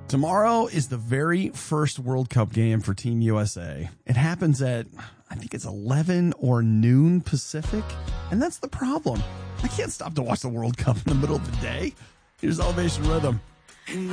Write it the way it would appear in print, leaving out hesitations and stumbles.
Tomorrow is the very first World Cup game for Team USA. It happens at, I think it's 11 or noon Pacific. And that's the problem. I can't stop to watch the World Cup in the middle of the day. Here's Elevation Rhythm.